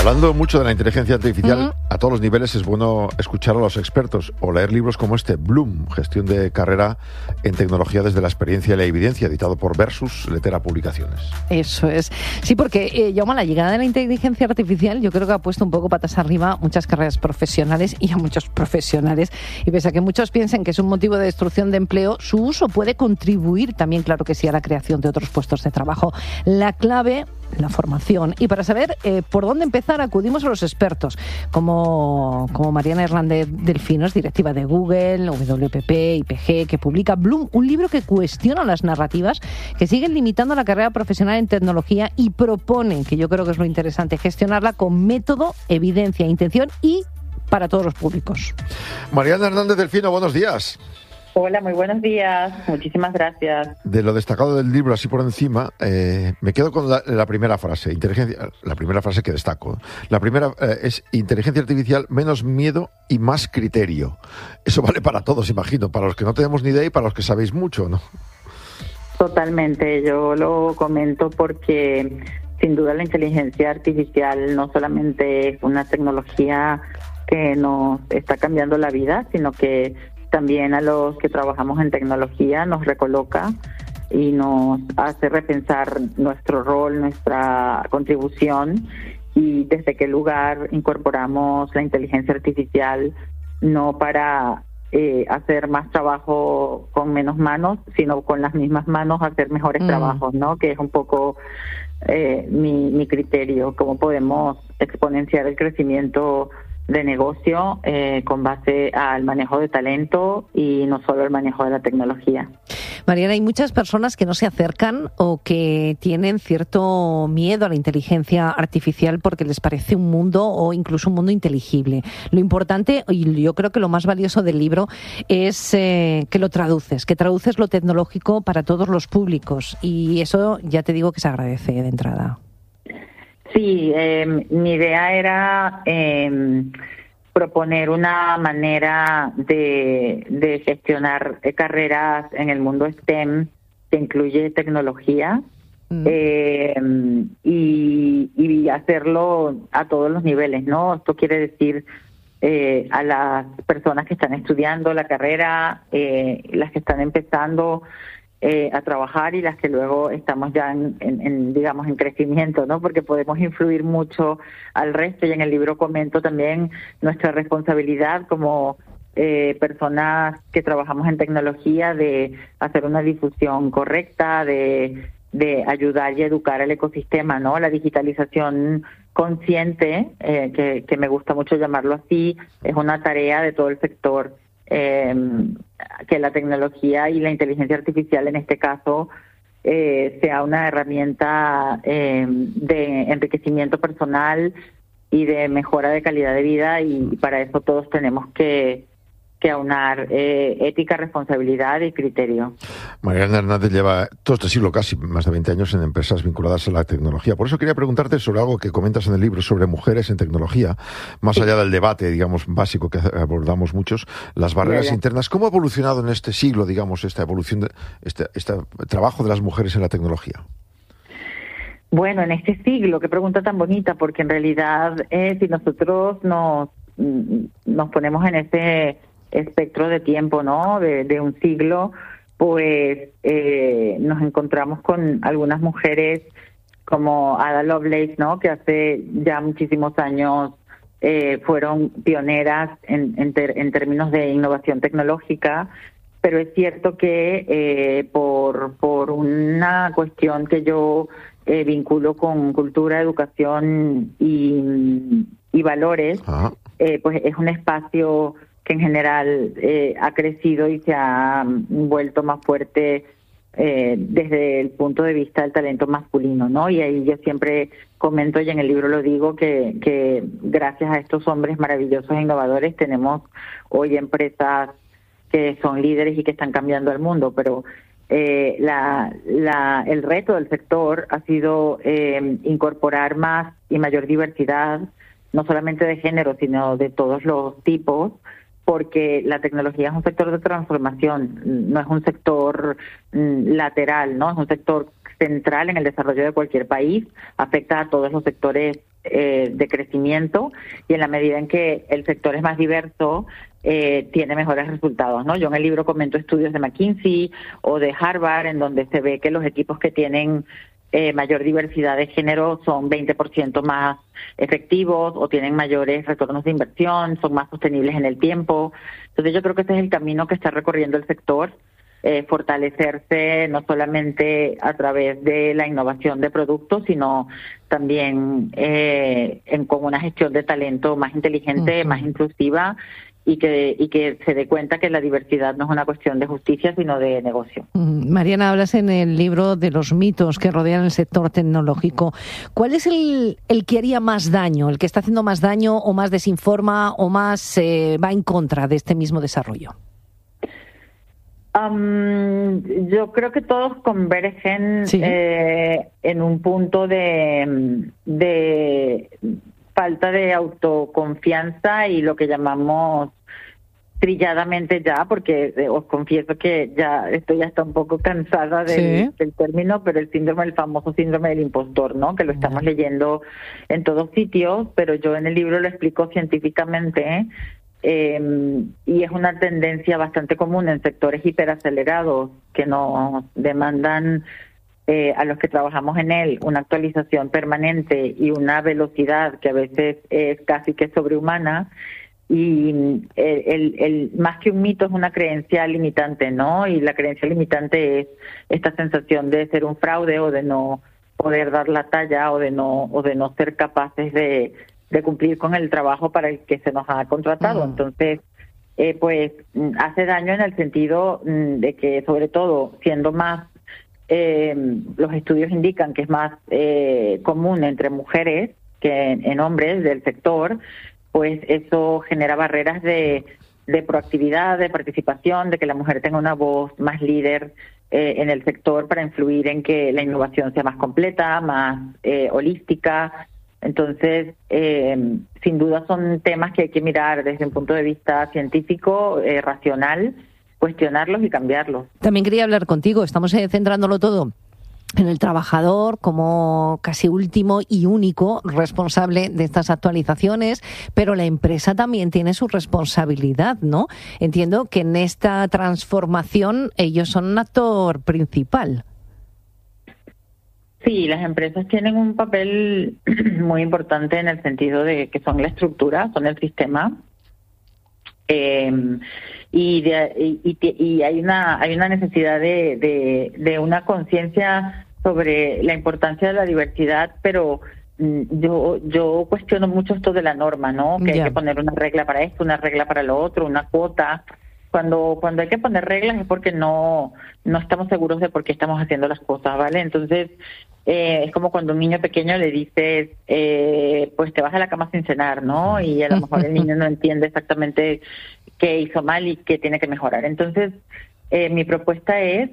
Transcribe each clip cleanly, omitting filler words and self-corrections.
Hablando mucho de la inteligencia artificial, a todos los niveles es bueno escuchar a los expertos o leer libros como este, Bloom, Gestión de Carrera en Tecnología desde la Experiencia y la Evidencia, editado por Versus Letera Publicaciones. Eso es. Sí, porque, Jaume, la llegada de la inteligencia artificial yo creo que ha puesto un poco patas arriba muchas carreras profesionales y a muchos profesionales. Y pese a que muchos piensen que es un motivo de destrucción de empleo, su uso puede contribuir también, claro que sí, a la creación de otros puestos de trabajo. La clave, la formación. Y para saber por dónde empezar, acudimos a los expertos, como Mariana Hernández Delfino, es directiva de Google, WPP, IPG, que publica Bloom, un libro que cuestiona las narrativas que siguen limitando la carrera profesional en tecnología y propone, que yo creo que es lo interesante, gestionarla con método, evidencia, intención y para todos los públicos. Mariana Hernández Delfino, buenos días. Hola, muy buenos días. Muchísimas gracias. De lo destacado del libro, así por encima, me quedo con la primera frase, la primera frase que destaco. La primera es inteligencia artificial, menos miedo y más criterio. Eso vale para todos, imagino, para los que no tenemos ni idea y para los que sabéis mucho, ¿no? Totalmente. Yo lo comento porque, sin duda, la inteligencia artificial no solamente es una tecnología que nos está cambiando la vida, sino que también a los que trabajamos en tecnología nos recoloca y nos hace repensar nuestro rol, nuestra contribución y desde qué lugar incorporamos la inteligencia artificial, no para hacer más trabajo con menos manos, sino con las mismas manos hacer mejores trabajos, ¿no? Que es un poco mi criterio, cómo podemos exponenciar el crecimiento de negocio con base al manejo de talento y no solo el manejo de la tecnología. Mariana, hay muchas personas que no se acercan o que tienen cierto miedo a la inteligencia artificial porque les parece un mundo o incluso un mundo inteligible. Lo importante, y yo creo que lo más valioso del libro, es que lo traduces, que traduces lo tecnológico para todos los públicos, y eso ya te digo que se agradece de entrada. Sí, mi idea era proponer una manera de gestionar carreras en el mundo STEM que incluye tecnología y hacerlo a todos los niveles, ¿no? Esto quiere decir a las personas que están estudiando la carrera, las que están empezando a trabajar y las que luego estamos ya digamos en crecimiento, ¿no? Porque podemos influir mucho al resto, y en el libro comento también nuestra responsabilidad como personas que trabajamos en tecnología de hacer una difusión correcta, de ayudar y educar al ecosistema, ¿no? La digitalización consciente, que me gusta mucho llamarlo así, es una tarea de todo el sector. Que la tecnología y la inteligencia artificial en este caso sea una herramienta de enriquecimiento personal y de mejora de calidad de vida, y para eso todos tenemos que aunar ética, responsabilidad y criterio. Mariana Hernández lleva todo este siglo, casi más de 20 años, en empresas vinculadas a la tecnología. Por eso quería preguntarte sobre algo que comentas en el libro sobre mujeres en tecnología, más allá del debate, digamos, básico que abordamos muchos, las barreras internas. ¿Cómo ha evolucionado en este siglo, digamos, esta evolución de este trabajo de las mujeres en la tecnología? Bueno, en este siglo, qué pregunta tan bonita, porque en realidad si nosotros nos ponemos en ese espectro de tiempo, ¿no? De un siglo, pues nos encontramos con algunas mujeres como Ada Lovelace, ¿no? Que hace ya muchísimos años fueron pioneras en términos de innovación tecnológica, pero es cierto que por una cuestión que yo vinculo con cultura, educación y valores, pues es un espacio que en general ha crecido y se ha vuelto más fuerte desde el punto de vista del talento masculino, ¿no? Y ahí yo siempre comento, y en el libro lo digo, que gracias a estos hombres maravillosos e innovadores tenemos hoy empresas que son líderes y que están cambiando el mundo, pero el reto del sector ha sido incorporar más y mayor diversidad, no solamente de género, sino de todos los tipos, porque la tecnología es un sector de transformación, no es un sector lateral, ¿no? Es un sector central en el desarrollo de cualquier país, afecta a todos los sectores de crecimiento, y en la medida en que el sector es más diverso, tiene mejores resultados, ¿no? Yo en el libro comento estudios de McKinsey o de Harvard, en donde se ve que los equipos que tienen mayor diversidad de género son 20% más efectivos o tienen mayores retornos de inversión, son más sostenibles en el tiempo. Entonces yo creo que ese es el camino que está recorriendo el sector, fortalecerse no solamente a través de la innovación de productos, sino también con una gestión de talento más inteligente, más inclusiva, y que se dé cuenta que la diversidad no es una cuestión de justicia, sino de negocio. Mariana, hablas en el libro de los mitos que rodean el sector tecnológico. ¿Cuál es el que haría más daño, el que está haciendo más daño o más desinforma o más va en contra de este mismo desarrollo? Yo creo que todos convergen en un punto de falta de autoconfianza y lo que llamamos trilladamente ya, porque os confieso que ya estoy hasta un poco cansada del término, pero el famoso síndrome del impostor, ¿no? Que lo estamos leyendo en todos sitios, pero yo en el libro lo explico científicamente, y es una tendencia bastante común en sectores hiperacelerados que nos demandan a los que trabajamos en él una actualización permanente y una velocidad que a veces es casi que sobrehumana. Y más que un mito es una creencia limitante, ¿no? Y la creencia limitante es esta sensación de ser un fraude o de no poder dar la talla o de no ser capaces de cumplir con el trabajo para el que se nos ha contratado. Entonces, pues hace daño en el sentido de que, sobre todo, siendo más, los estudios indican que es más común entre mujeres que en hombres del sector, pues eso genera barreras de proactividad, de participación, de que la mujer tenga una voz más líder en el sector para influir en que la innovación sea más completa, más holística. Entonces, sin duda son temas que hay que mirar desde un punto de vista científico, racional, cuestionarlos y cambiarlos. También quería hablar contigo, estamos centrándolo todo en el trabajador como casi último y único responsable de estas actualizaciones, pero la empresa también tiene su responsabilidad, ¿no? Entiendo que en esta transformación ellos son un actor principal. Sí, las empresas tienen un papel muy importante en el sentido de que son la estructura, son el sistema, y hay una necesidad de una conciencia sobre la importancia de la diversidad, pero yo cuestiono mucho esto de la norma, ¿no? Que hay que poner una regla para esto, una regla para lo otro, una cuota. Cuando hay que poner reglas es porque no estamos seguros de por qué estamos haciendo las cosas, ¿vale? Entonces, es como cuando a un niño pequeño le dices, pues te vas a la cama sin cenar, ¿no? Y a lo mejor el niño no entiende exactamente qué hizo mal y qué tiene que mejorar. Entonces, mi propuesta es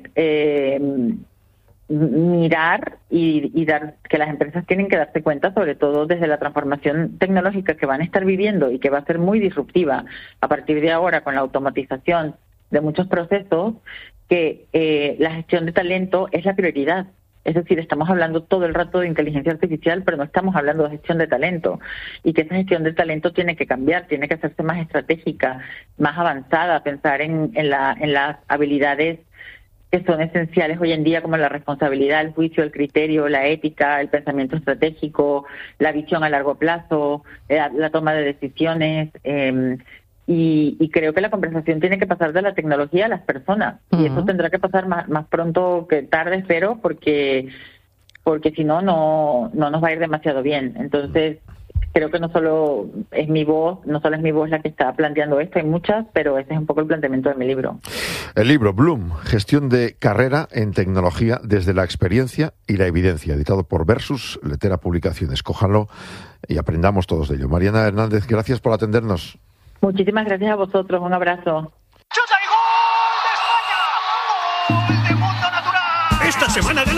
mirar y dar que las empresas tienen que darse cuenta, sobre todo desde la transformación tecnológica que van a estar viviendo y que va a ser muy disruptiva a partir de ahora con la automatización de muchos procesos, que la gestión de talento es la prioridad. Es decir, estamos hablando todo el rato de inteligencia artificial, pero no estamos hablando de gestión de talento. Y que esa gestión de talento tiene que cambiar, tiene que hacerse más estratégica, más avanzada, pensar en las habilidades que son esenciales hoy en día, como la responsabilidad, el juicio, el criterio, la ética, el pensamiento estratégico, la visión a largo plazo, la toma de decisiones. Y creo que la conversación tiene que pasar de la tecnología a las personas. Y eso tendrá que pasar más pronto que tarde, espero, porque si no nos va a ir demasiado bien. Entonces, creo que no solo es mi voz la que está planteando esto, hay muchas, pero ese es un poco el planteamiento de mi libro. El libro Bloom, Gestión de carrera en tecnología desde la experiencia y la evidencia, editado por Versus, Letera Publicaciones. Cójanlo y aprendamos todos de ello. Mariana Hernández, gracias por atendernos. Muchísimas gracias a vosotros, un abrazo. ¡Chuta y gol de España! ¡Gol de Mundo Natural! Esta semana